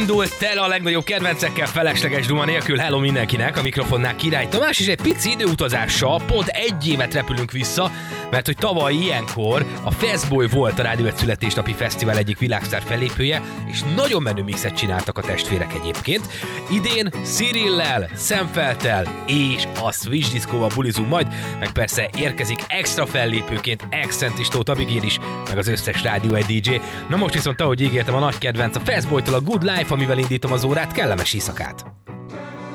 Indult tele a legnagyobb kedvencekkel felesleges duma nélkül. Hello mindenkinek, a mikrofonnál Király Tamás, és egy pici időutazással pont egy évet repülünk vissza, mert hogy tavaly ilyenkor a Fastboy volt a Rádió 1 születésnapi fesztivál egyik világsztár fellépője, és nagyon menő mixet csináltak a testvérek egyébként. Idén Cyrillel, Szemfelttel és a Switch Disco-val bulizunk majd, meg persze érkezik extra fellépőként Accent és Tóth Abigail is, meg az összes Rádió 1 DJ. Na most viszont, ahogy ígértem, a nagy kedvenc a Fastboytól a Good Life, amivel indítom az órát, kellemes éjszakát!